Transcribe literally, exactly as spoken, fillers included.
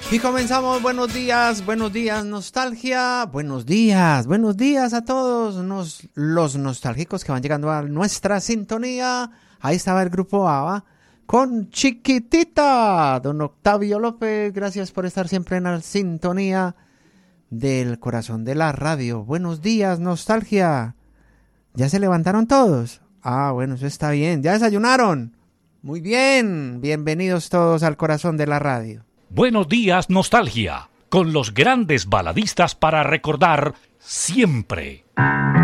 Y comenzamos, buenos días, buenos días nostalgia, buenos días, buenos días a todos nos, los nostálgicos que van llegando a nuestra sintonía. Ahí estaba el grupo ABBA con Chiquitita, don Octavio López, gracias por estar siempre en la sintonía del corazón de la radio. Buenos días nostalgia, ¿ya se levantaron todos? Ah, bueno, eso está bien, ¿ya desayunaron? Muy bien, bienvenidos todos al corazón de la radio. Buenos días, nostalgia, con los grandes baladistas para recordar siempre.